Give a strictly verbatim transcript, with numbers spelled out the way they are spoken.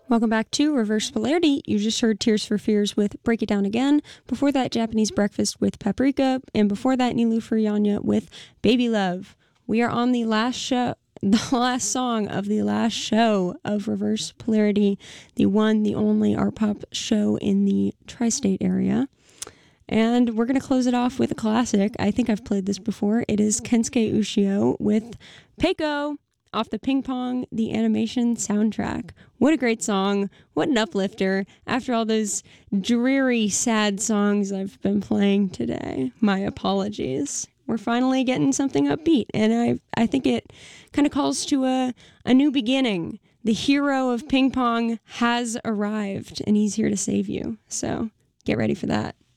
Welcome back to Reverse Polarity. You just heard Tears for Fears with Break It Down Again. Before that, Japanese Breakfast with Paprika. And before that, Niloufer Yanya with Baby Love. We are on the last show, the last song of the last show of Reverse Polarity, the one, the only art pop show in the tri-state area. And we're going to close it off with a classic. I think I've played this before. It is Kensuke Ushio with Peiko, off the Ping Pong, the animation soundtrack. What a great song. What an uplifter after all those dreary, sad songs I've been playing today. My apologies. We're finally getting something upbeat, and I I think it kind of calls to a, a new beginning. The hero of Ping Pong has arrived, and he's here to save you. So get ready for that.